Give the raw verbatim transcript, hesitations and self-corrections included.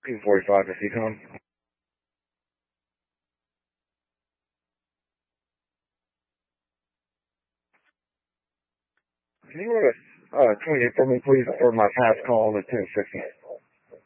two forty-five to Seacom. Can you order uh, twenty-eight for me, please, for my past call on the ten fifty?